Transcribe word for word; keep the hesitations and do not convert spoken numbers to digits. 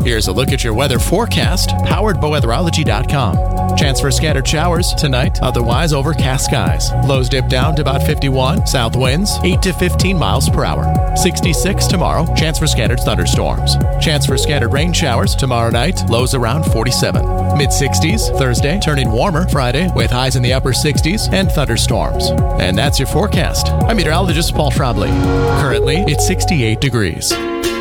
Here's a look at your weather forecast, powered by weatherology dot com. Chance for scattered showers tonight, otherwise overcast skies. Lows dip down to about fifty-one, south winds eight to fifteen miles per hour. sixty-six tomorrow, chance for scattered thunderstorms. Chance for scattered rain showers tomorrow night, lows around forty-seven. Mid-sixties Thursday, turning warmer Friday with highs in the upper sixties and thunderstorms. And that's your forecast. I'm meteorologist Paul Trombley. Currently, it's sixty-eight degrees.